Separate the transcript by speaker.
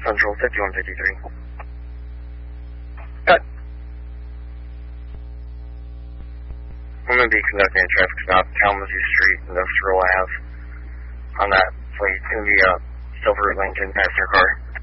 Speaker 1: Central 5153. Cut. I'm going to be conducting a traffic stop, Kalamazoo Street, Industrial Ave. On that plate, it's going to be a silver Lincoln passenger car.